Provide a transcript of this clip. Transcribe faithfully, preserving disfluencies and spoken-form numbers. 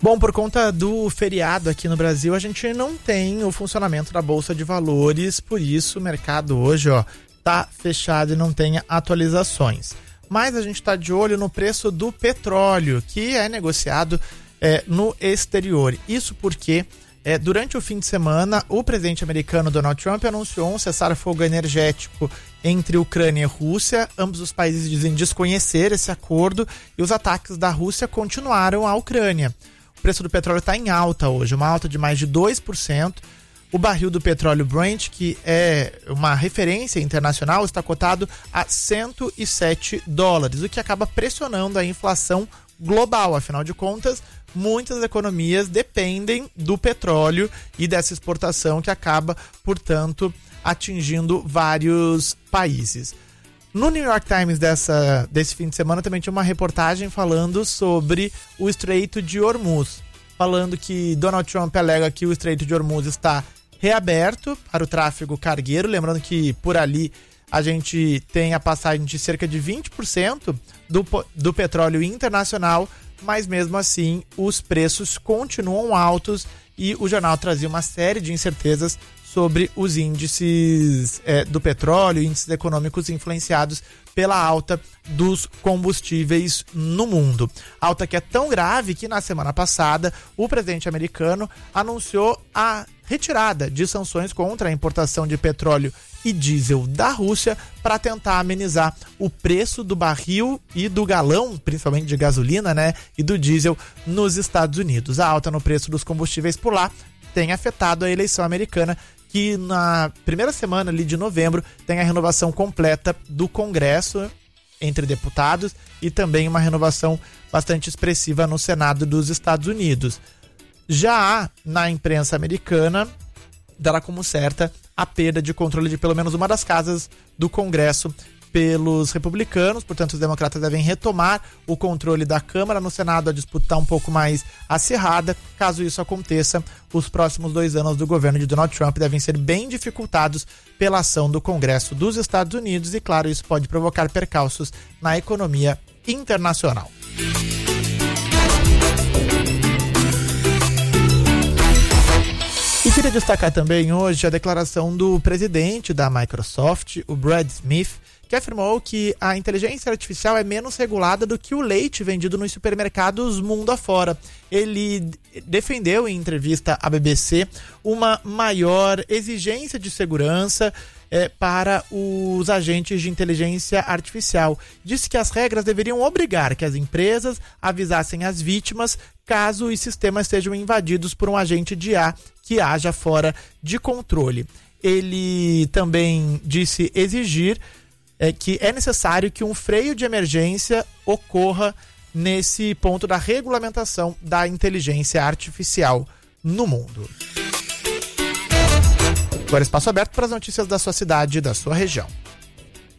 Bom, por conta do feriado aqui no Brasil, a gente não tem o funcionamento da Bolsa de Valores, por isso o mercado hoje, ó, tá fechado e não tem atualizações. Mas a gente tá de olho no preço do petróleo, que é negociado é, no exterior. Isso porque é, durante o fim de semana, o presidente americano Donald Trump anunciou um cessar-fogo energético entre Ucrânia e Rússia. Ambos os países dizem desconhecer esse acordo e os ataques da Rússia continuaram à Ucrânia. O preço do petróleo está em alta hoje, uma alta de mais de dois por cento. O barril do petróleo Brent, que é uma referência internacional, está cotado a cento e sete dólares, o que acaba pressionando a inflação global. Afinal de contas, muitas economias dependem do petróleo e dessa exportação que acaba, portanto, atingindo vários países. No New York Times dessa, desse fim de semana também tinha uma reportagem falando sobre o Estreito de Hormuz, falando que Donald Trump alega que o Estreito de Hormuz está reaberto para o tráfego cargueiro, lembrando que por ali a gente tem a passagem de cerca de vinte por cento do, do petróleo internacional, mas mesmo assim os preços continuam altos e o jornal trazia uma série de incertezas sobre os índices é, do petróleo, índices econômicos influenciados pela alta dos combustíveis no mundo. Alta que é tão grave que na semana passada o presidente americano anunciou a retirada de sanções contra a importação de petróleo e diesel da Rússia para tentar amenizar o preço do barril e do galão, principalmente de gasolina, né, e do diesel nos Estados Unidos. A alta no preço dos combustíveis por lá tem afetado a eleição americana, que na primeira semana ali de novembro tem a renovação completa do Congresso entre deputados e também uma renovação bastante expressiva no Senado dos Estados Unidos. Já há na imprensa americana, dará como certa a perda de controle de pelo menos uma das casas do Congresso pelos republicanos, portanto os democratas devem retomar o controle da Câmara. No Senado a disputa está um pouco mais acirrada. Caso isso aconteça, os próximos dois anos do governo de Donald Trump devem ser bem dificultados pela ação do Congresso dos Estados Unidos e, claro, isso pode provocar percalços na economia internacional. E queria destacar também hoje a declaração do presidente da Microsoft, o Brad Smith, que afirmou que a inteligência artificial é menos regulada do que o leite vendido nos supermercados mundo afora. Ele defendeu em entrevista à B B C uma maior exigência de segurança é, para os agentes de inteligência artificial. Disse que as regras deveriam obrigar que as empresas avisassem as vítimas caso os sistemas sejam invadidos por um agente de I A que haja fora de controle. Ele também disse exigir é que é necessário que um freio de emergência ocorra nesse ponto da regulamentação da inteligência artificial no mundo. Agora espaço aberto para as notícias da sua cidade e da sua região.